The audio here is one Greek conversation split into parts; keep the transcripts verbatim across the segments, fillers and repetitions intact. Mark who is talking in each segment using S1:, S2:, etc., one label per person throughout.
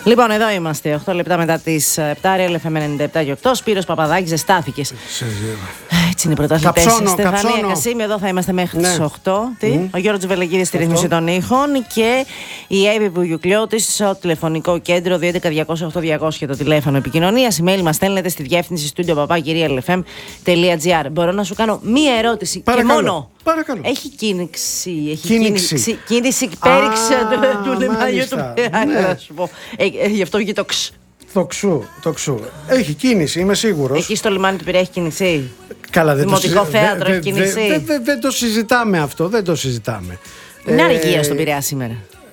S1: Λοιπόν, εδώ είμαστε. οκτώ λεπτά μετά τις επτά, Real εφ εμ ενενήντα επτά και οκτώ. Σπύρος Παπαδάκης, ζεστάθηκες. Έτσι είναι οι πρωταθλητές. Στεφανία Κασίμη, εδώ θα είμαστε μέχρι ναι. τις οκτώ. Τι? Mm. Ο Γιώργος Βελεγίδης στη ρύθμιση των ήχων και η Εύη Βουγιουκλιώτης στο τηλεφωνικό κέντρο δύο έντεκα διακόσια οκτώ διακόσια το τηλέφωνο επικοινωνίας. Email μας στέλνετε στη διεύθυνση studio παπάκι real εφ εμ τελεία τζι άρ. Μπορώ να σου κάνω μία ερώτηση.
S2: Παρακαλώ.
S1: Και μόνο.
S2: Παρακαλώ.
S1: Έχει κίνηση. Έχει
S2: κίνηση.
S1: Κίνηση, κίνηση πέριξε του λιμανιού του Πέρα. Γι' αυτό βγει το ξ.
S2: Το ξου, το ξου. Έχει κίνηση, είμαι σίγουρος.
S1: Εκεί στο λιμάνι του Πειραιά έχει κίνηση.
S2: Καλά, δεν
S1: Δημοτικό
S2: το συζη...
S1: θέατρο
S2: δε,
S1: έχει κίνηση.
S2: Δεν δε, δε, δε το συζητάμε αυτό, δεν το συζητάμε.
S1: Είναι
S2: ε...
S1: αργία στον Πειραιά σήμερα.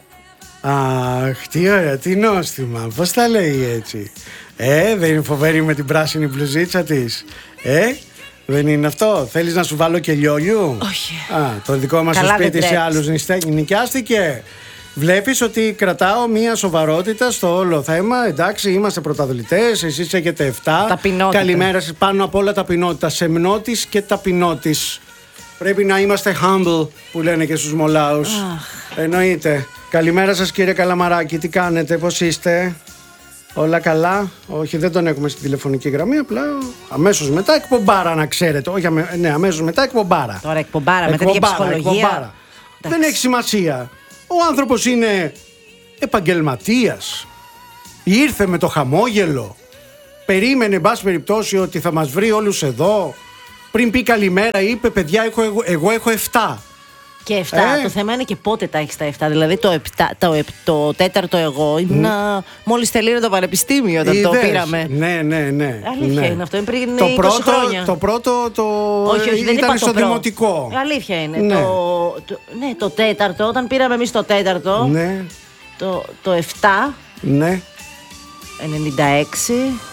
S2: Αχ, τι ωραία, τι νόστιμα. Πώς τα λέει έτσι. Ε, δεν είναι φοβερή με την πράσινη μπλουζίτσα της. Ε, δεν είναι αυτό. Θέλεις να σου βάλω και λιόλιου?
S1: Όχι.
S2: Α, το δικό μας το σπίτι σε άλλους νοικιάστηκε. Βλέπεις ότι κρατάω μια σοβαρότητα στο όλο θέμα. Εντάξει, είμαστε πρωταθλητές, εσείς έχετε εφτά.
S1: Ταπεινότητα.
S2: Καλημέρα σας, πάνω απ' όλα ταπεινότητα. Σεμνότης και ταπεινότης. Πρέπει να είμαστε humble, που λένε και στους μολάους.
S1: Αχ.
S2: Εννοείται. Καλημέρα σας κύριε Καλαμαράκη, τι κάνετε, πώς είστε? Όλα καλά? Όχι, δεν τον έχουμε στην τηλεφωνική γραμμή. Απλά αμέσως μετά εκπομπάρα, να ξέρετε. Όχι, αμέ... ναι, αμέσως μετά εκπομπάρα.
S1: Τώρα εκπομπάρα, με τέτοια ψυχολογία.
S2: Δεν έχει σημασία. Ο άνθρωπος είναι επαγγελματίας. Ήρθε με το χαμόγελο. Περίμενε, εν πάση περιπτώσει, ότι θα μας βρει όλους εδώ. Πριν πει καλημέρα, είπε παιδιά, έχω, εγώ, εγώ έχω εφτά.
S1: Και εφτά. Ε. Το θέμα είναι και πότε τα έχεις τα εφτά. Δηλαδή το, επτά, το, το τέταρτο εγώ ήμουν mm. μόλις τελείωνε το πανεπιστήμιο όταν Είδες. το πήραμε.
S2: Ναι, ναι, ναι.
S1: Αλήθεια
S2: ναι.
S1: είναι αυτό. Είναι πριν
S2: το
S1: είκοσι
S2: πρώτο,
S1: χρόνια.
S2: Το πρώτο το
S1: όχι, όχι, δεν
S2: ήταν στο
S1: το
S2: δημοτικό.
S1: Αλήθεια είναι.
S2: Ναι.
S1: Το, το, ναι, το τέταρτο, όταν πήραμε εμείς το τέταρτο.
S2: Ναι.
S1: Το, το εφτά.
S2: Ναι.
S1: ενενήντα έξι.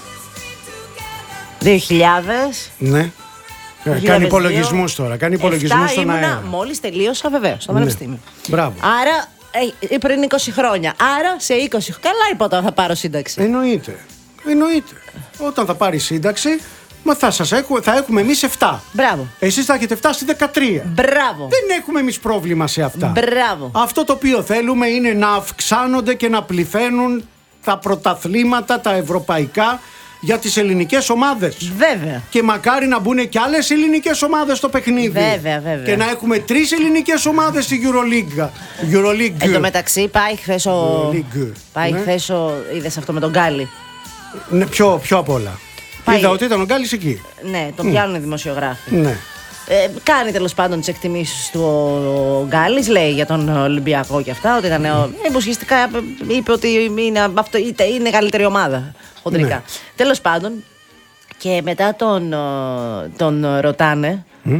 S1: δύο χιλιάδες.
S2: Ναι. Κάνει υπολογισμούς τώρα. Κάνει υπολογισμούς στον αέρα.
S1: Μόλις τελείωσα βεβαίως στο πανεπιστήμιο.
S2: Ναι. Μπράβο.
S1: Άρα ε, πριν είκοσι χρόνια. Άρα σε είκοσι. Καλά είπα όταν θα πάρω σύνταξη.
S2: Εννοείται. Εννοείται. Όταν θα πάρει σύνταξη, μα θα, σας έχουμε, θα έχουμε εμείς εφτά.
S1: Μπράβο.
S2: Εσείς θα έχετε εφτά στη δεκατρία.
S1: Μπράβο.
S2: Δεν έχουμε εμείς πρόβλημα σε αυτά.
S1: Μπράβο.
S2: Αυτό το οποίο θέλουμε είναι να αυξάνονται και να πληθαίνουν τα πρωταθλήματα, τα ευρωπαϊκά, για τις ελληνικές ομάδες.
S1: Βέβαια.
S2: Και μακάρι να μπουν και άλλες ελληνικές ομάδες στο παιχνίδι.
S1: Βέβαια, βέβαια.
S2: Και να έχουμε τρεις ελληνικές ομάδες στη EuroLeague. EuroLeague.
S1: Εν τω μεταξύ πάει χθες ο... Πάει ναι. χθες ο... Είδες αυτό με τον Γκάλι.
S2: Ναι, πιο, πιο απ' όλα. Πάει... Είδα ότι ήταν ο Γκάλης εκεί.
S1: Ναι, τον πιάνουν οι δημοσιογράφοι.
S2: Ναι.
S1: Ε, κάνει τέλος πάντων τις εκτιμήσεις του ο Γκάλης, λέει για τον Ολυμπιακό και αυτά, ότι ήταν mm. υποσχεστικά, είπε ότι είναι, αυτό, είναι καλύτερη ομάδα, χοντρικά. Ναι. Τέλος πάντων, και μετά τον, τον ρωτάνε, mm.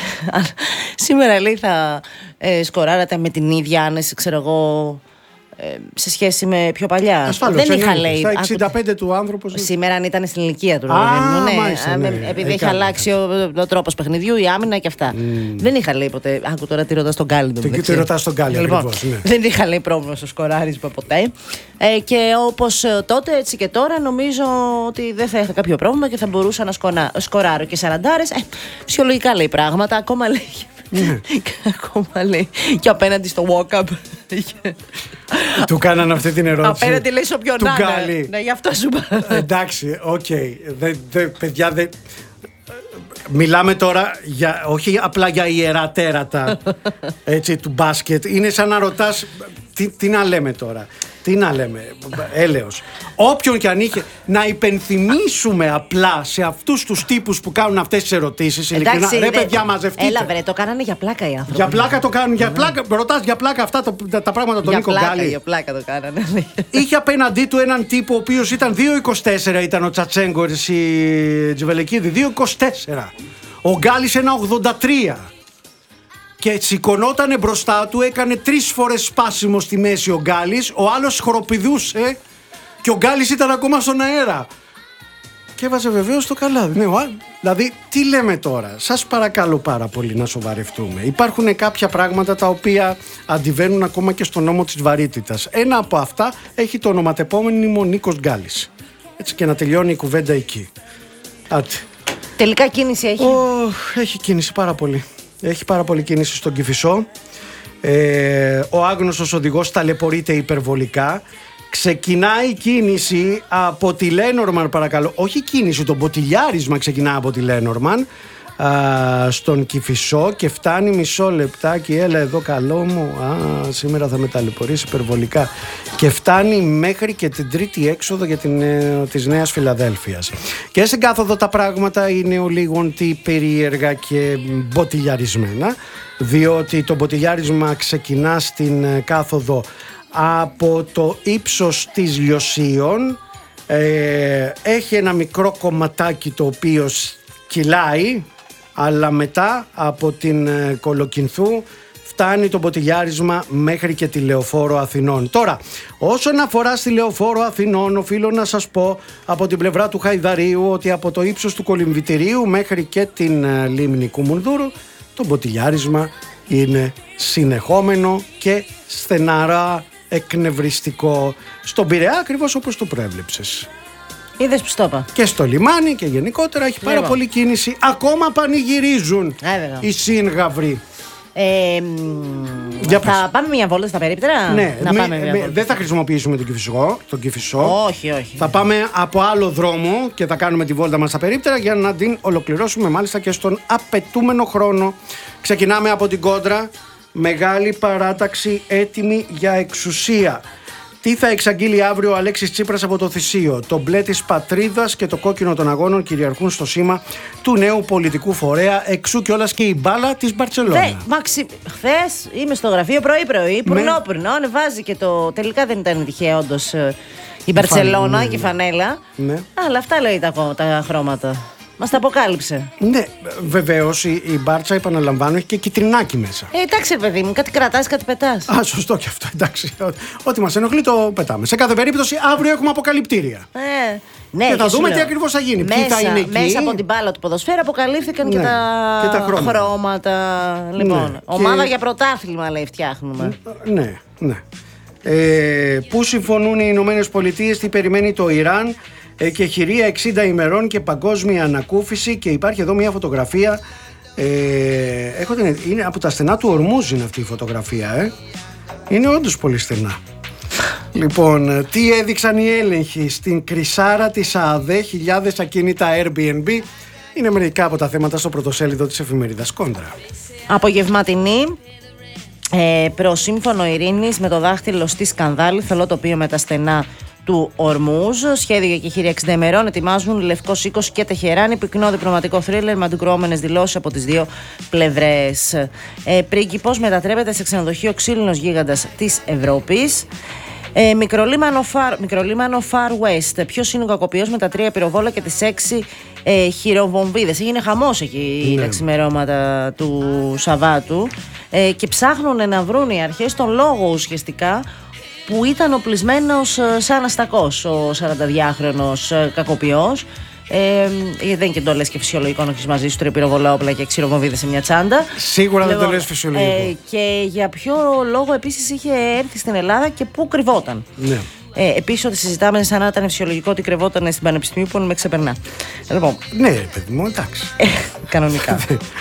S1: σήμερα λέει θα ε, σκοράρατε με την ίδια άνεση, ξέρω εγώ, σε σχέση με πιο παλιά.
S2: Ασφαλώς, δεν είχα λέει. Στα εξήντα πέντε
S1: άκου...
S2: του άνθρωπο.
S1: Σήμερα αν ήταν στην ηλικία του.
S2: Α,
S1: ναι,
S2: μάλιστα, ναι.
S1: Επειδή έχει αλλάξει ο, ο τρόπος παιχνιδιού, η άμυνα και αυτά. Mm. Δεν είχα λέει ποτέ. Άκου τώρα τι ρωτά στον Γκάλι.
S2: Τι ρωτά στον Γκάλι,
S1: λοιπόν,
S2: ακριβώς, ναι.
S1: Δεν είχα λέει πρόβλημα στο σκοράρισμα ποτέ. Ε, και όπως τότε έτσι και τώρα νομίζω ότι δεν θα είχα κάποιο πρόβλημα και θα μπορούσα να σκονα... σκοράρω και σαραντάρες. Ε, φυσιολογικά λέει πράγματα. Ακόμα λέει. Ναι. Ακόμα λέει. Και απέναντι στο walk-up.
S2: Του κάνανε αυτή την ερώτηση.
S1: Απέναντι λέει σε όποιον άλλο. Ναι, γι' αυτό σου είπα.
S2: Εντάξει, οκ. Παιδιά, δεν. Μιλάμε τώρα για, όχι απλά για ιερά τέρατα έτσι, του μπάσκετ. Είναι σαν να ρωτάς τι, τι να λέμε τώρα. Τι να λέμε, έλεος. Όποιον και αν είχε, να υπενθυμίσουμε απλά σε αυτούς τους τύπους που κάνουν αυτές τις ερωτήσεις. Ειλικρινά, ρε παιδιά, μαζευτείτε.
S1: Έλα βρε, το κάνανε για πλάκα οι άνθρωποι.
S2: Για πλάκα το κάνουν, για πλάκα, ρωτάς για πλάκα αυτά τα, τα, τα πράγματα τον Νίκο Γκάλι.
S1: Για πλάκα το κάνανε.
S2: Είχε απέναντί του έναν τύπο ο οποίος ήταν δύο είκοσι τέσσερα, ήταν ο Τσατσέγκο, η Τζιβελεκίδη, δύο είκοσι τέσσερα. Ο Γκάλης ένα ογδόντα τρία. Και σηκωνότανε μπροστά του, έκανε τρεις φορές σπάσιμο στη μέση ο Γκάλης, ο άλλος χοροπηδούσε και ο Γκάλης ήταν ακόμα στον αέρα. Και έβαζε βεβαίως το καλάδι. Ναι, δηλαδή, τι λέμε τώρα, σας παρακαλώ πάρα πολύ να σοβαρευτούμε. Υπάρχουν κάποια πράγματα τα οποία αντιβαίνουν ακόμα και στον νόμο της βαρύτητας. Ένα από αυτά έχει το ονοματεπώνυμο Νίκος Γκάλης. Έτσι και να τελειώνει η κουβέντα εκεί. Άτε.
S1: Τελικά κίνηση έχει.
S2: Oh, έχει κίνηση πάρα πολύ. Έχει πάρα πολύ κίνηση στον Κηφισό. Ε, ο άγνωστος οδηγός ταλαιπωρείται υπερβολικά Ξεκινάει η κίνηση από τη Λένορμαν, παρακαλώ. Όχι η κίνηση, το μποτιλιάρισμα ξεκινά από τη Λένορμαν α, στον Κηφισό και φτάνει, μισό λεπτάκι, έλα εδώ καλό μου, α, σήμερα θα με ταλαιπωρήσει υπερβολικά, και φτάνει μέχρι και την τρίτη έξοδο για την, ε, της Νέας Φιλαδέλφειας. Και στην κάθοδο τα πράγματα είναι ο λίγον τι περίεργα και μποτιλιαρισμένα, διότι το μποτιλιάρισμα ξεκινά στην ε, κάθοδο από το ύψος της Λιωσίων, ε, έχει ένα μικρό κομματάκι το οποίο κυλάει, αλλά μετά από την ε, Κολοκυνθού φτάνει το μποτιλιάρισμα μέχρι και τη Λεωφόρο Αθηνών. Τώρα, όσον αφορά στη Λεωφόρο Αθηνών, οφείλω να σας πω από την πλευρά του Χαϊδαρίου ότι από το ύψος του Κολυμβητηρίου μέχρι και την ε, λίμνη Κουμουνδούρου το μποτιλιάρισμα είναι συνεχόμενο και στεναρά εκνευριστικό. Στον Πειραιά ακριβώς όπως το προέβλεψες.
S1: Είδες που στο είπα.
S2: Και στο λιμάνι και γενικότερα έχει πάρα πολύ κίνηση. Ακόμα πανηγυρίζουν
S1: Έβαια.
S2: οι σύнгαυροι.
S1: Ε, θα πες. Πάμε μια βόλτα στα περίπτερα.
S2: Ναι,
S1: να
S2: με,
S1: πάμε μια
S2: με,
S1: βόλτα.
S2: δεν θα χρησιμοποιήσουμε τον Κηφισό, τον Κηφισό.
S1: Όχι, όχι.
S2: Θα πάμε από άλλο δρόμο και θα κάνουμε τη βόλτα μας στα περίπτερα για να την ολοκληρώσουμε μάλιστα και στον απαιτούμενο χρόνο. Ξεκινάμε από την Κόντρα. Μεγάλη παράταξη έτοιμη για εξουσία. Τι θα εξαγγείλει αύριο ο Αλέξης Τσίπρας από το Θησίο? Το μπλε της πατρίδας και το κόκκινο των αγώνων κυριαρχούν στο σήμα του νέου πολιτικού φορέα, εξού κιόλας και η μπάλα της Μπαρτσελόνα.
S1: Μάξι, χθες είμαι στο γραφείο πρωί-πρωί, πουρνό-πουρνό, ανεβάζει και το. Τελικά δεν ήταν τυχαία όντως η Μπαρτσελόνα
S2: ναι,
S1: και η φανέλα.
S2: Ναι.
S1: Αλλά αυτά λέει τα, τα χρώματα. Μας τα αποκάλυψε.
S2: Ναι, βεβαίως η, η Μπάρτσα, επαναλαμβάνω, έχει και κιτρινάκι μέσα.
S1: Ε, εντάξει, ρε παιδί μου, κάτι κρατάς, κάτι πετάς.
S2: Α, σωστό και αυτό, εντάξει. Ό,τι μας ενοχλεί το πετάμε. Σε κάθε περίπτωση, αύριο έχουμε αποκαλυπτήρια.
S1: Ε, ναι,
S2: και θα
S1: και
S2: δούμε
S1: λέω,
S2: τι ακριβώς θα γίνει.
S1: Μέσα,
S2: Ποιοι θα είναι εκεί.
S1: Μέσα από την μπάλα του ποδοσφαίρου αποκαλύφθηκαν
S2: ναι,
S1: και, τα...
S2: και τα χρώματα.
S1: χρώματα. Λοιπόν,
S2: ναι,
S1: ομάδα
S2: και...
S1: για πρωτάθλημα, λέει, φτιάχνουμε.
S2: Ναι, ναι. Ε, πού συμφωνούν οι Ηνωμένες Πολιτείες, τι περιμένει το Ιράν, ε, και χειρία εξήντα ημερών και παγκόσμια ανακούφιση. Και υπάρχει εδώ μια φωτογραφία. Ε, έχω την, είναι από τα στενά του Ορμούζ είναι αυτή η φωτογραφία. Ε. Είναι όντως πολύ στενά. Λοιπόν, τι έδειξαν οι έλεγχοι στην κρυσάρα της ΑΔΕ, χιλιάδες ακίνητα Airbnb. Είναι μερικά από τα θέματα στο πρωτοσέλιδο της εφημερίδας Κόντρα.
S1: Απογευματινή. Ε, προς σύμφωνο ειρήνης με το δάχτυλο στη σκανδάλη, θολό τοπίο με τα στενά του Ορμούζ. Σχέδιο για κεχήρια εξήντα ημερών ετοιμάζουν Λευκός Οίκος και Τεχεράνη. Πυκνό διπλωματικό θρίλερ με αντικρουόμενες δηλώσεις από τις δύο πλευρές. Ε, πρίγκιπος μετατρέπεται σε ξενοδοχείο ξύλινος γίγαντας της Ευρώπης. Ε, μικρολίμανο, Far, μικρολίμανο Far West. Ποιος είναι ο κακοποιός με τα τρία πυροβόλα και τις έξι ε, χειροβομβίδες? Έγινε χαμός εκεί ναι. τα ξημερώματα του Σαββάτου. Ε, και ψάχνουν να βρουν οι αρχές τον λόγο ουσιαστικά που ήταν οπλισμένος σαν αστακός ο σαρανταδυάχρονος κακοποιός. Ε, δεν είναι και το λες και φυσιολογικό να έχεις μαζί σου τρία πυροβολά όπλα και ξηροβομβίδες σε μια τσάντα.
S2: Σίγουρα λοιπόν, δεν το λες φυσιολογικό. Ε,
S1: και για ποιο λόγο επίσης είχε έρθει στην Ελλάδα και πού κρυβόταν.
S2: Ναι.
S1: Ε, επίσης ότι συζητάμε σαν να ήταν φυσιολογικό ότι κρυβόταν στην Πανεπιστημίου που με ξεπερνά. Λοιπόν.
S2: Ναι, παιδί μου, εντάξει.
S1: Ε, κανονικά.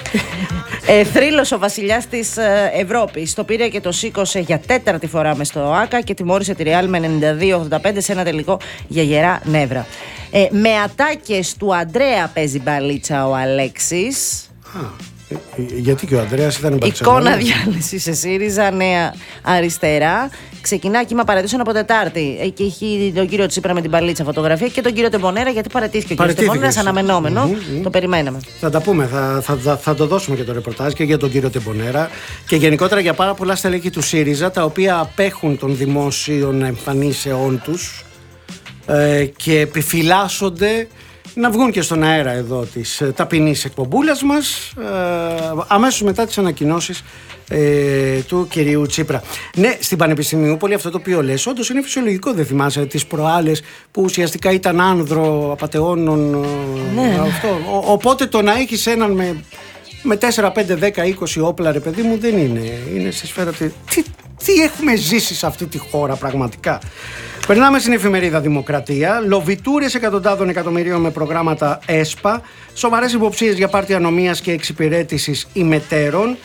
S1: ε, θρύλος ο βασιλιάς της ε, Ευρώπης. Το πήρε και το σήκωσε για τέταρτη φορά μες στο ΆΚΑ και τιμώρησε τη Ρεάλ με ενενήντα δύο ογδόντα πέντε σε ένα τελικό για γερά νεύρα. Ε, με ατάκες του Αντρέα παίζει μπαλίτσα ο Αλέξης.
S2: Α. Γιατί και ο Ανδρέας ήταν Μπαρτσελόνα.
S1: Εικόνα διάλυση σε ΣΥΡΙΖΑ, Νέα Αριστερά. Ξεκινά κύμα παρετήσεων από Τετάρτη. Και έχει τον κύριο Τσίπρα με την παλίτσα φωτογραφία και τον κύριο Τεμπονέρα, γιατί παρετήθηκε ο κύριος Τεμπονέρας. Αναμενόμενο. Mm-hmm. Το περιμέναμε. Θα
S2: τα πούμε. Θα, θα, θα, θα το δώσουμε και το ρεπορτάζ και για τον κύριο Τεμπονέρα. Και γενικότερα για πάρα πολλά στελέχη του ΣΥΡΙΖΑ, τα οποία απέχουν των δημόσιων εμφανίσεών τους ε, και επιφυλάσσονται να βγουν και στον αέρα εδώ της ταπεινής εκπομπούλας μας ε, αμέσως μετά τις ανακοινώσεις ε, του κυρίου Τσίπρα. Ναι, στην Πανεπιστημιούπολη αυτό το οποίο λες όντως είναι φυσιολογικό. Δεν θυμάσαι τις προάλλες που ουσιαστικά ήταν άνδρο απατεώνων
S1: ναι.
S2: αυτό. Ο, οπότε το να έχεις έναν με, με τέσσερα, πέντε, δέκα, είκοσι όπλα, ρε παιδί μου, δεν είναι. Είναι σε σφαίρα. Τι, τι έχουμε ζήσει σε αυτή τη χώρα πραγματικά. Περνάμε στην εφημερίδα Δημοκρατία. Λοβιτούρες εκατοντάδων εκατομμυρίων με προγράμματα ΕΣΠΑ. Σοβαρές υποψίες για πάρτι ανομίας και εξυπηρέτησης ημετέρων.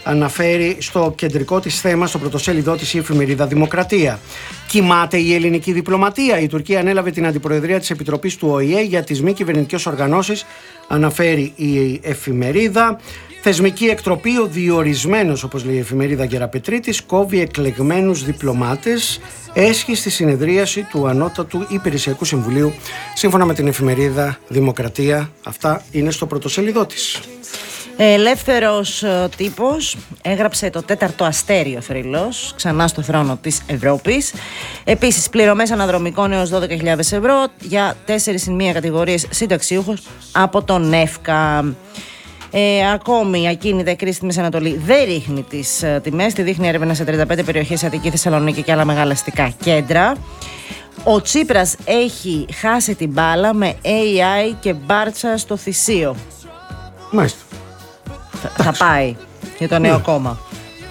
S2: αναφέρει στο κεντρικό της θέμα, στο πρωτοσέλιδό της η εφημερίδα Δημοκρατία. Κοιμάται η ελληνική διπλωματία. Η Τουρκία ανέλαβε την αντιπροεδρία της Επιτροπής του Ο Η Ε για τις μη κυβερνητικές οργανώσεις, αναφέρει η εφημερίδα. Θεσμική εκτροπή, ο διορισμένος, όπως λέει η εφημερίδα Γεραπετρίτης, κόβει εκλεγμένους διπλωμάτες, έσχει στη συνεδρίαση του Ανώτατου Υπηρεσιακού Συμβουλίου, σύμφωνα με την εφημερίδα Δημοκρατία. Αυτά είναι στο πρωτοσέλιδό της.
S1: Ελεύθερος τύπος έγραψε το τέταρτο αστέριο θρύλος, ξανά στο θρόνο της Ευρώπης. Επίσης, πληρωμές αναδρομικών έως δώδεκα χιλιάδες ευρώ για τέσσερις συν μία κατηγορίες συνταξιούχους από τον ΕΦΚΑ. Ε, ακόμη η ακίνητα κρίση στη Μέση Ανατολή δεν ρίχνει τις uh, τιμές. Τη δείχνει έρευνα σε τριάντα πέντε περιοχές, Αττική, Θεσσαλονίκη και άλλα μεγάλα αστικά κέντρα. Ο Τσίπρας έχει χάσει την μπάλα με έι άι και μπάρτσα στο θυσίο.
S2: Μάλιστα.
S1: Θα, θα πάει για το νέο yeah. κόμμα.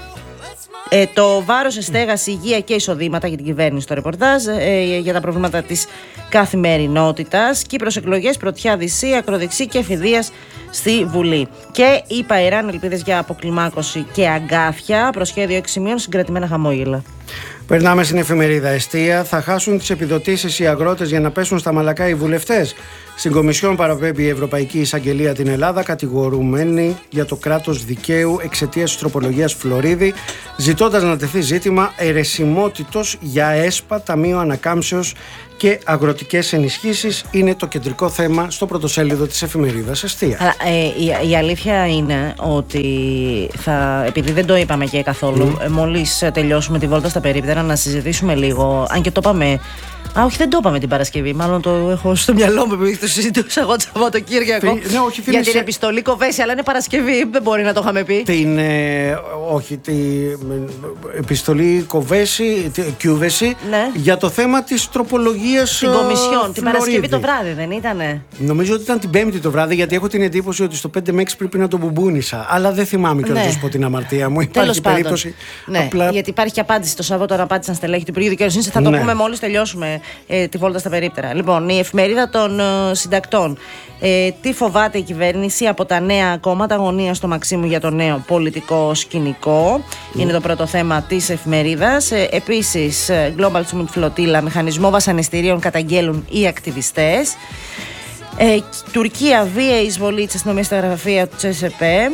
S1: Ε, το βάρος εστέγαση, υγεία και εισοδήματα για την κυβέρνηση στο ρεπορτάζ, ε, για τα προβλήματα της καθημερινότητας. Κύπρος εκλογές, πρωτιά Δύση, ακροδεξί και εφηδείας στη Βουλή. Και είπα Ιράν, ελπίδες για αποκλιμάκωση και αγκάθια, προσχέδιο έξι σημείων, συγκρατημένα χαμόγελα.
S2: Περνάμε στην εφημερίδα Εστία. Θα χάσουν τις επιδοτήσεις οι αγρότες για να πέσουν στα μαλακά οι βουλευτές. Στην Κομισιόν παραπέμπει η Ευρωπαϊκή Εισαγγελία την Ελλάδα, κατηγορουμένη για το κράτος δικαίου εξαιτίας της τροπολογίας Φλωρίδη, ζητώντας να τεθεί ζήτημα ερεσιμότητος για ΕΣΠΑ, Ταμείο Ανακάμψεως και αγροτικές ενισχύσεις. Είναι το κεντρικό θέμα στο πρωτοσέλιδο της εφημερίδας Εστία.
S1: Αλλά, ε, η, η αλήθεια είναι ότι θα, επειδή δεν το είπαμε και καθόλου, mm. ε, μόλις τελειώσουμε τη βόλτα στα περίπτερα, να συζητήσουμε λίγο, αν και το είπαμε. Α, όχι, δεν το είπαμε την Παρασκευή. Μάλλον το έχω στο μυαλό μου, επειδή το συζητούσα εγώ το Σαββατοκύριακο. Ναι, όχι, για την επιστολή Κοβέση, αλλά είναι Παρασκευή. Δεν μπορεί να το είχαμε πει.
S2: Την. Ε, όχι, την επιστολή Κοβέση, Κιούβεση, ναι. Για το θέμα της τροπολογίας.
S1: Την Κομισιόν, την Παρασκευή το βράδυ, δεν ήτανε?
S2: Νομίζω ότι ήταν την Πέμπτη το βράδυ, γιατί έχω την εντύπωση ότι στο πέντε με έξι πρέπει να το μπουμπούνισα. Αλλά δεν θυμάμαι και να σου πω την αμαρτία μου. Υπάρχει περίπτωση.
S1: Ναι, απλά... γιατί υπάρχει και απάντηση. Το Σάββατο να απάντησαν στελέχη του Υπουργείου Δικαιοσύνης. Θα το ναι. πούμε μόλις τελειώσουμε. Ε, τη βόλτα στα περίπτερα. Λοιπόν, η εφημερίδα των ε, συντακτών. Ε, τι φοβάται η κυβέρνηση από τα νέα κόμματα, αγωνία στο Μαξίμου για το νέο πολιτικό σκηνικό. Mm. Είναι το πρώτο θέμα της εφημερίδας. Ε, επίσης, Global Summit Flotilla, μηχανισμό βασανιστήριων καταγγέλουν οι ακτιβιστές. Ε, Τουρκία, βίαιη εισβολή της αστυνομίας στα γραφεία του Τσέσεπε.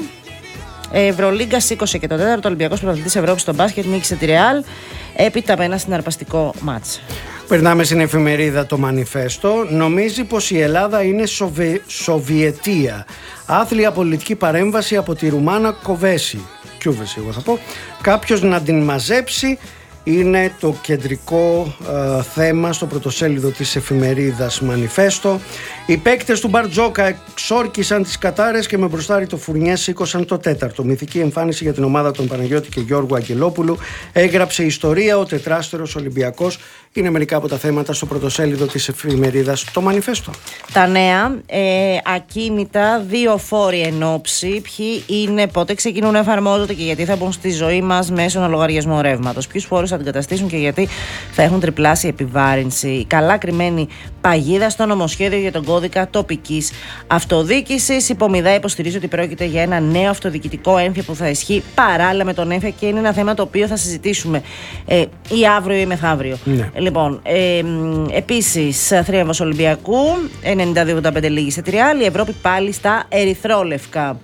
S1: Ευρωλίγκα σήκωσε και το τέταρτο. Ολυμπιακός Πρωταθλητής Ευρώπης στο μπάσκετ νίκησε τη Ρεάλ. Έπειτα από ένα συναρπαστικό μάτς.
S2: Περνάμε στην εφημερίδα το Μανιφέστο. Νομίζει πως η Ελλάδα είναι Σοβε... Σοβιετία. Άθλια πολιτική παρέμβαση από τη Ρουμάνα Κοβέση. Κιούβεση, εγώ θα πω. Κάποιος να την μαζέψει. Είναι το κεντρικό ε, θέμα στο πρωτοσέλιδο της εφημερίδας Μανιφέστο. Οι παίκτες του Μπαρτζόκα εξόρκησαν τις κατάρες και με μπροστάρι το Φουρνιέ σήκωσαν το τέταρτο. Μυθική εμφάνιση για την ομάδα των Παναγιώτη και Γιώργου Αγγελόπουλου. Έγραψε ιστορία ο τετράστερος Ολυμπιακός. Είναι μερικά από τα θέματα στο πρωτοσέλιδο της εφημερίδας το Μανιφέστο.
S1: Τα νέα, ε, ακίνητα, δύο φόροι εν όψη. Ποιοι είναι, πότε ξεκινούν να εφαρμόζονται και γιατί θα μπουν στη ζωή μας μέσω ένα λογαριασμό ρεύματος. Ποιους φόρους θα αντικαταστήσουν και γιατί θα έχουν τριπλάσια επιβάρυνση. Καλά κρυμμένη παγίδα στο νομοσχέδιο για τον κώδικα τοπικής αυτοδιοίκησης. Η Πομιδά υποστηρίζει ότι πρόκειται για ένα νέο αυτοδιοικητικό έμφυα που θα ισχύει παράλληλα με τον έμφυα και είναι ένα θέμα το οποίο θα συζητήσουμε ε, ή αύριο ή μεθαύριο. Ναι. Λοιπόν, ε, επίσης, θρίαμβος Ολυμπιακού, ενενήντα δύο ογδόντα πέντε λίγη σε Τριάλ, η Ευρώπη πάλι στα ερυθρόλευκα.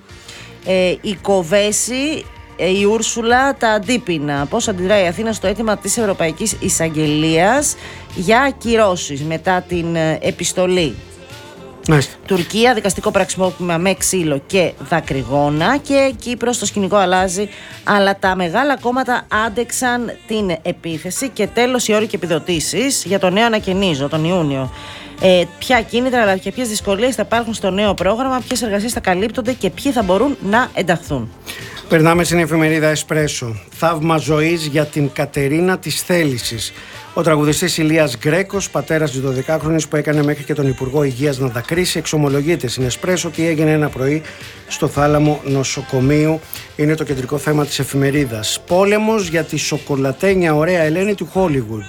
S1: Ε, η Κοβέση, η Ούρσουλα, τα αντίπεινα. Πώς αντιδράει η Αθήνα στο αίτημα της Ευρωπαϊκής Εισαγγελίας για ακυρώσεις μετά την επιστολή.
S2: Μάλιστα.
S1: Τουρκία, δικαστικό πραξιμόπημα με ξύλο και δακρυγόνα. Και Κύπρος, το σκηνικό αλλάζει, αλλά τα μεγάλα κόμματα άντεξαν την επίθεση. Και τέλος, οι όροι και επιδοτήσεις για το νέο ανακαινίζω τον Ιούνιο. Ε, ποια κίνητρα αλλά και ποιες δυσκολίες θα υπάρχουν στο νέο πρόγραμμα, ποιες εργασίες θα καλύπτονται και ποιοι θα μπορούν να ενταχθούν.
S2: Περνάμε στην εφημερίδα Εσπρέσο. Θαύμα ζωής για την Κατερίνα της Θέλησης. Ο τραγουδιστής Ηλίας Γκρέκος, πατέρας της δωδεκάχρονης που έκανε μέχρι και τον Υπουργό Υγείας να δακρύσει, εξομολογείται στην Εσπρέσο ότι έγινε ένα πρωί στο θάλαμο νοσοκομείου. Είναι το κεντρικό θέμα της εφημερίδας. Πόλεμος για τη σοκολατένια ωραία Ελένη του Χόλιγουντ.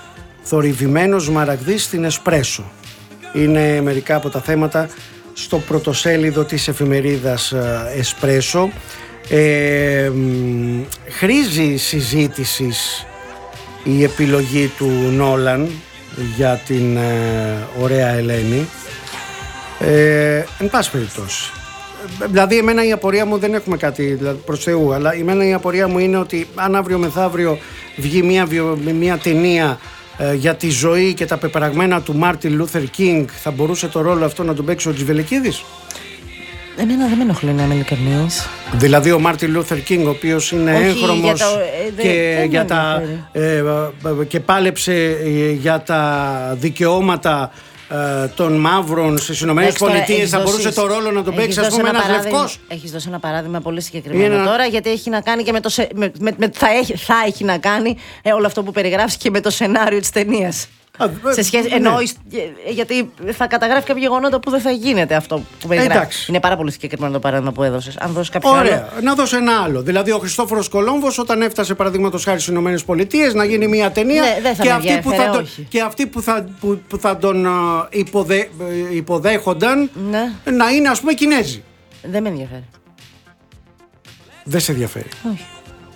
S2: Θορυβημένος μαραγδής στην Εσπρέσο. Είναι μερικά από τα θέματα στο πρωτοσέλιδο της εφημερίδας Εσπρέσο. Ε, χρήζει συζήτησης η επιλογή του Νόλαν για την ε, ωραία Ελένη. Ε, εν πάση περιπτώσει, δηλαδή εμένα η απορία μου, δεν έχουμε κάτι δηλαδή, προς Θεού, αλλά εμένα η απορία μου είναι ότι αν αύριο μεθαύριο βγει μια, μια ταινία ε, για τη ζωή και τα πεπραγμένα του Μάρτιν Λούθερ Κίνγκ, θα μπορούσε το ρόλο αυτό να τον παίξει ο Τζιβελεκίδης?
S1: Εμένα δεν με ενοχλεί να είμαι ειλικρινής.
S2: Δηλαδή ο Μάρτιν Λούθερ Κίνγκ, ο οποίος είναι έγχρωμος ε, και, για τα, ε, και πάλεψε ε, για τα δικαιώματα ε, των μαύρων στις Ηνωμένες Πολιτείες, θα μπορούσε το ρόλο να τον παίξει, ας πούμε, ένας λευκός.
S1: Έχεις δώσει ένα παράδειγμα πολύ συγκεκριμένο ένα... τώρα, γιατί έχει να κάνει και με το σε, με, με, με, θα, έχει, θα έχει να κάνει ε, όλο αυτό που περιγράφεις και με το σενάριο της ταινίας. Α, σε σχέση, ναι. Εννοώ, γιατί θα καταγράφει κάποια γεγονότα που δεν θα γίνεται αυτό που περιγράφει. Είναι πάρα πολύ συγκεκριμένο το παράδειγμα που έδωσες. Αν δώσεις κάποιο
S2: Ωραία.
S1: άλλο.
S2: Να δώσω ένα άλλο. Δηλαδή, ο Χριστόφορος Κολόμβος, όταν έφτασε παραδείγματος χάρη στις Ηνωμένες Πολιτείες να γίνει μια ταινία,
S1: ναι,
S2: και, αυτοί που θα τον, και αυτοί που θα, που, που θα τον υποδε, υποδέχονταν, ναι, να είναι, ας πούμε, Κινέζοι.
S1: Δεν με ενδιαφέρει.
S2: Δεν σε ενδιαφέρει?
S1: Όχι.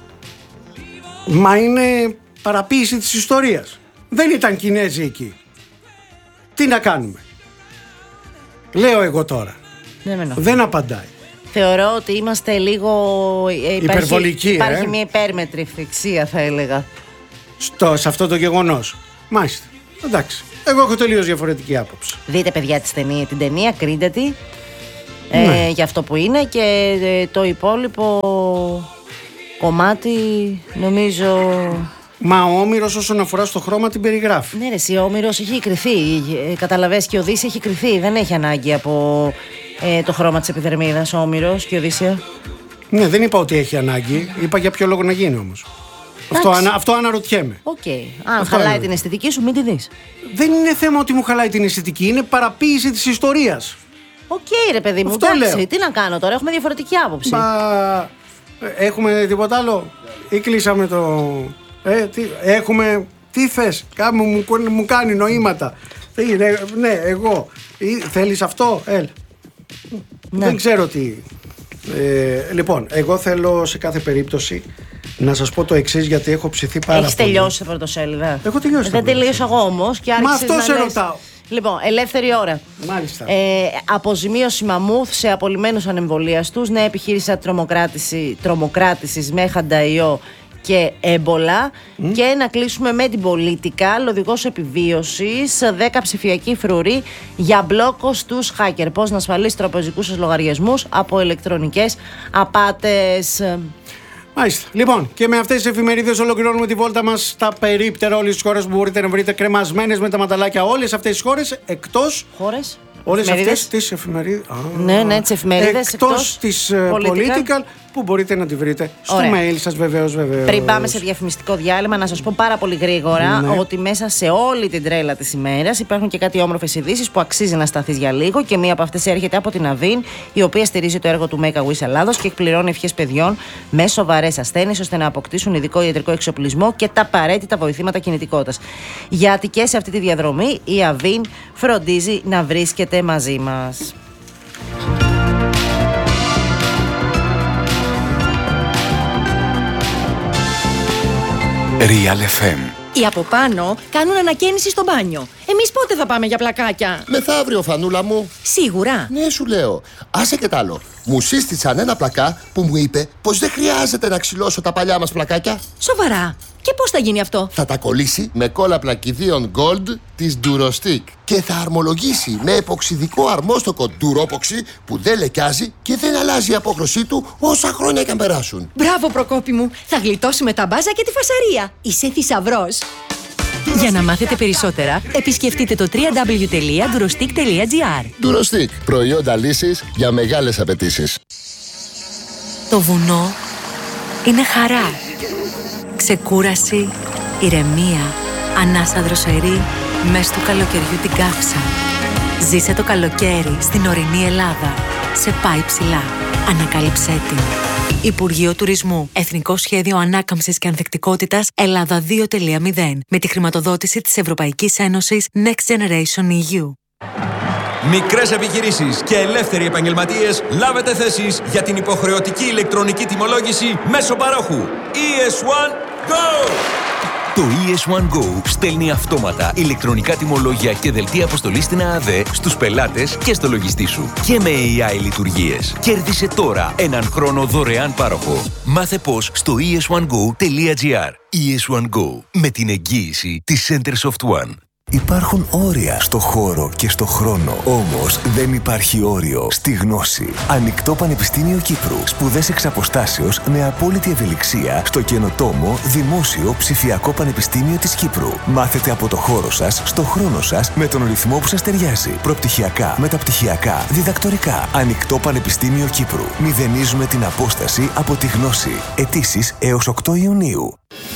S2: Μα είναι παραποίηση της ιστορίας. Δεν ήταν Κινέζοι εκεί. Τι να κάνουμε? Λέω εγώ τώρα. Δεν, δεν απαντάει.
S1: Θεωρώ ότι είμαστε λίγο υπάρχει,
S2: υπερβολικοί.
S1: Υπάρχει
S2: ε?
S1: μια υπέρμετρη ευθυξία, θα έλεγα,
S2: Στο, σε αυτό το γεγονός. Μάλιστα. Εντάξει. Εγώ έχω τελείως διαφορετική άποψη.
S1: Δείτε, παιδιά, της ταινία, την ταινία, κρίντε τη,
S2: ναι,
S1: ε, για αυτό που είναι, και ε, το υπόλοιπο κομμάτι νομίζω...
S2: Μα ο Όμηρος όσον αφορά στο χρώμα την περιγράφει.
S1: Ναι, ρε, εσύ, ο Όμηρος έχει κρυθεί. Καταλαβες, και ο Οδύσσια έχει κρυθεί. Δεν έχει ανάγκη από ε, το χρώμα της επιδερμίδας ο Όμηρος και ο Οδύσσια.
S2: Ναι, δεν είπα ότι έχει ανάγκη. Είπα για ποιο λόγο να γίνει όμως. Αυτό, ανα, αυτό αναρωτιέμαι.
S1: Οκ. Okay. Αν αυτό χαλάει είναι. την αισθητική σου, μην τη δεις.
S2: Δεν είναι θέμα ότι μου χαλάει την αισθητική. Είναι παραποίηση της ιστορίας.
S1: Οκ, okay, ρε παιδί μου.
S2: Αυτό
S1: εντάξει,
S2: λέω.
S1: Τι να κάνω τώρα, έχουμε διαφορετική άποψη.
S2: Μα... Έχουμε τίποτα άλλο ή κλείσαμε το... Ε, τι, έχουμε, τι θες, κάμου, μου, μου κάνει νοήματα. Τι, ναι, ναι, εγώ. Ή, θέλεις αυτό, έλ. Ναι. Δεν ξέρω τι. Ε, λοιπόν, εγώ θέλω σε κάθε περίπτωση να σας πω το εξής, γιατί έχω ψηθεί πάρα
S1: Έχεις
S2: πολύ.
S1: Έχεις τελειώσει τα πρωτοσέλιδα?
S2: Έχω τελειώσει.
S1: Δεν τελείωσα εγώ όμως. Και
S2: Μα αυτό
S1: να
S2: σε
S1: λες...
S2: ρωτάω.
S1: Λοιπόν, ελεύθερη ώρα.
S2: Μάλιστα.
S1: Ε, αποζημίωση μαμούθ σε απολυμμένους ανεμβολίαστους. Νέα επιχείρηση τρομοκράτησης με χανταϊό και έμπολα. Mm. Και να κλείσουμε με την πολιτικά. Οδηγός επιβίωσης, δέκα ψηφιακοί φρουροί για μπλόκο στους hacker. Πώς να ασφαλίσει τραπεζικούς σας λογαριασμούς από ηλεκτρονικές απάτες.
S2: Μάλιστα. Λοιπόν, και με αυτές τις εφημερίδες ολοκληρώνουμε τη βόλτα μας στα περίπτερα όλες τις χώρες που μπορείτε να βρείτε κρεμασμένες με τα ματαλάκια. Όλες αυτές τις χώρες, εκτός...
S1: Χώρες?
S2: Όλες αυτές τις εφημερίδες.
S1: Ναι, ναι, τις εφημερίδες.
S2: Εκτός, εκτός της political. political, που μπορείτε να τη βρείτε στο Ωραία. mail σας, βεβαίως, βεβαίως.
S1: Πριν πάμε σε διαφημιστικό διάλειμμα, να σας πω πάρα πολύ γρήγορα, ναι, ότι μέσα σε όλη την τρέλα της ημέρας υπάρχουν και κάτι όμορφες ειδήσεις που αξίζει να σταθείς για λίγο, και μία από αυτές έρχεται από την Αβίν, η οποία στηρίζει το έργο του Make a Wish Ελλάδος και εκπληρώνει ευχές παιδιών με σοβαρές ασθένειες ώστε να αποκτήσουν ειδικό ιατρικό εξοπλισμό και τα απαραίτητα βοηθήματα κινητικότητας. Γιατί και σε αυτή τη διαδρομή η Αβίν φροντίζει να βρίσκεται μαζί μας.
S3: Real εφ εμ.
S4: Οι από πάνω κάνουν ανακαίνιση στο μπάνιο. Εμείς πότε θα πάμε για πλακάκια?
S5: Μεθαύριο, Φανούλα μου.
S4: Σίγουρα?
S5: Ναι, σου λέω. Άσε και τ' άλλο. Μου σύστησαν ένα πλακά που μου είπε πως δεν χρειάζεται να ξυλώσω τα παλιά μας πλακάκια.
S4: Σοβαρά? Και πώς θα γίνει αυτό?
S5: Θα τα κολλήσει με κόλλα πλακιδίων Gold της Durostick και θα αρμολογήσει με εποξιδικό αρμόστοκο Duropoxy που δεν λεκιάζει και δεν αλλάζει η απόχρωσή του όσα χρόνια και αν περάσουν.
S4: Μπράβο, Προκόπη μου. Θα γλιτώσουμε τα μπάζα και τη φασαρία. Είσαι θησαυρός. Για να μάθετε περισσότερα, επισκεφτείτε το double-u double-u double-u τελεία durostick τελεία gr.
S5: Durostick. Προϊόντα λύσης για μεγάλες απαιτήσεις.
S6: Το βουνό είναι χαρά. Ξεκούραση, ηρεμία, ανάσα δροσερή, μες του καλοκαιριού την καύσα. Ζήσε το καλοκαίρι στην ορεινή Ελλάδα. Σε πάει ψηλά. Ανακάλυψέ την. Υπουργείο Τουρισμού. Εθνικό Σχέδιο Ανάκαμψης και Ανθεκτικότητας Ελλάδα δύο κόμμα μηδέν. Με τη χρηματοδότηση της Ευρωπαϊκής Ένωσης Next Generation ι γιου.
S3: Μικρές επιχειρήσεις και ελεύθεροι επαγγελματίες, λάβετε θέσεις για την υποχρεωτική ηλεκτρονική τιμολόγηση μέσω παρόχου. ι ες ουάν Go!
S7: Το ι ες ουάν Go στέλνει αυτόματα ηλεκτρονικά τιμολόγια και δελτία αποστολής στην ΑΑΔΕ στους πελάτες και στο λογιστή σου. Και με έι άι λειτουργίες. Κέρδισε τώρα έναν χρόνο δωρεάν πάροχο. Μάθε πώς στο ι ες ουάν γκο τελεία τζι άρ. ι ες ουάν Go, με την εγγύηση της Centersoft One.
S8: Υπάρχουν όρια στο χώρο και στο χρόνο. Όμως δεν υπάρχει όριο στη γνώση. Ανοιχτό Πανεπιστήμιο Κύπρου. Σπουδές εξ αποστάσεως με απόλυτη ευελιξία στο καινοτόμο Δημόσιο Ψηφιακό Πανεπιστήμιο της Κύπρου. Μάθετε από το χώρο σας, στο χρόνο σας, με τον ρυθμό που σας ταιριάζει. Προπτυχιακά, μεταπτυχιακά, διδακτορικά. Ανοιχτό Πανεπιστήμιο Κύπρου. Μηδενίζουμε την απόσταση από τη γνώση. Αιτήσεις έως οκτώ Ιουνίου.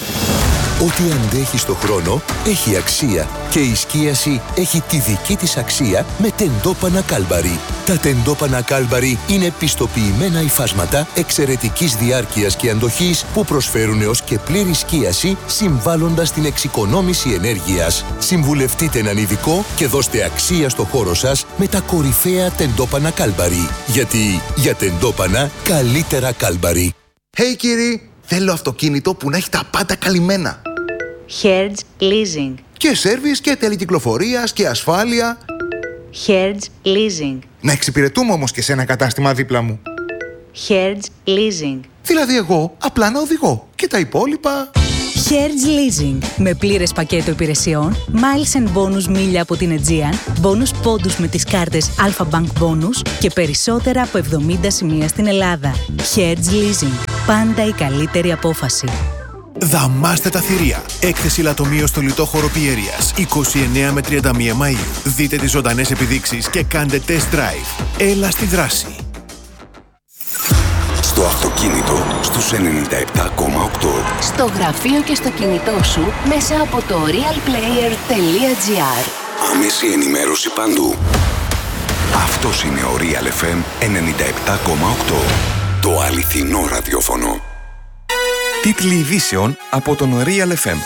S9: Ό,τι αντέχει στο χρόνο έχει αξία και η σκίαση έχει τη δική της αξία με τεντόπανα Κάλμπαρι. Τα τεντόπανα Κάλμπαρι είναι πιστοποιημένα υφάσματα εξαιρετικής διάρκειας και αντοχής που προσφέρουν έως και πλήρη σκίαση, συμβάλλοντας στην εξοικονόμηση ενέργειας. Συμβουλευτείτε έναν ειδικό και δώστε αξία στο χώρο σας με τα κορυφαία τεντόπανα Κάλμπαρι. Γιατί για τεντόπανα καλύτερα Κάλμπαρι.
S10: Hey κύριοι, θέλω αυτοκίνητο που να έχει τα πάντα καλυμμένα.
S11: Hertz Leasing.
S10: Και σέρβις και τελεκυκλοφορίας και ασφάλεια.
S11: Hertz Leasing.
S10: Να εξυπηρετούμε όμως και σε ένα κατάστημα δίπλα μου.
S11: Hertz Leasing.
S10: Δηλαδή εγώ απλά να οδηγώ και τα υπόλοιπα...
S12: Hertz Leasing. Με πλήρες πακέτο υπηρεσιών, miles and bonus μίλια από την Aegean, bonus πόντους με τις κάρτες Alpha Bank Bonus και περισσότερα από εβδομήντα σημεία στην Ελλάδα. Hertz Leasing. Πάντα η καλύτερη απόφαση.
S13: Δαμάστε τα θηρία. Έκθεση λατομείο στο λιτό χώρο Πιέρειας. είκοσι εννέα με τριάντα μία Μαΐου. Δείτε τις ζωντανές επιδείξεις και κάντε test drive. Έλα στη δράση.
S14: Στο αυτοκίνητο στους ενενήντα επτά κόμμα οκτώ.
S15: Στο γραφείο και στο κινητό σου μέσα από το realplayer τελεία τζι άρ.
S14: Άμεση ενημέρωση παντού. Αυτός είναι ο Real εφ εμ ενενήντα επτά κόμμα οκτώ. Το αληθινό ραδιόφωνο.
S16: Τίτλοι ειδήσεων από τον Real εφ εμ.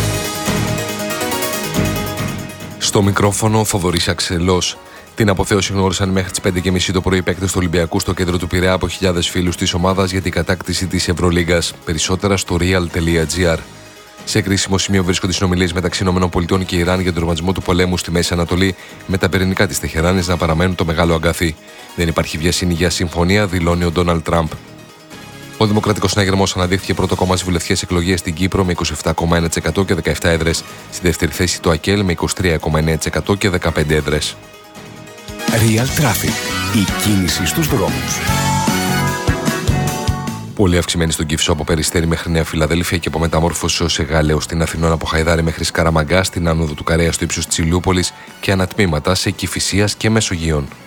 S17: Στο μικρόφωνο ο Θοδωρής Αξελός. Την αποθέωση γνώρισαν μέχρι τις πέντε και μισή το πρωί οι παίκτες του Ολυμπιακού στο κέντρο του Πειραιά από χιλιάδες φίλους της ομάδας για την κατάκτηση της Ευρωλίγκας. Περισσότερα στο real τελεία τζι άρ. Σε κρίσιμο σημείο βρίσκονται συνομιλίες μεταξύ ΗΠΑ και Ιράν για τον τερματισμό του πολέμου στη Μέση Ανατολή, με τα πυρηνικά της Τεχεράνης να παραμένουν το μεγάλο αγκάθι. Δεν υπάρχει βιασύνη για συμφωνία, δηλώνει ο Ντόναλντ Τραμπ. Ο Δημοκρατικός Συναγερμός αναδείχθηκε πρώτο κόμμα στις βουλευτικές εκλογές στην Κύπρο με είκοσι επτά κόμμα ένα τοις εκατό και δεκαεπτά έδρες. Στη δεύτερη θέση το ΑΚΕΛ με είκοσι τρία κόμμα εννέα τοις εκατό και δεκαπέντε έδρες.
S8: Real Traffic. Η κίνηση στους δρόμους.
S17: Πολύ αυξημένη στον Κυφσό από Περιστέρι μέχρι Νέα Φιλαδέλφια και από Μεταμόρφωση ως Εγάλεως στην Αθηνών από Χαϊδάρη μέχρι Σκαραμαγκά στην άνοδο του Καρέα στο ύψος της Ηλιούπολης και ανατμήματα σε Κηφισίας και Μεσογείων.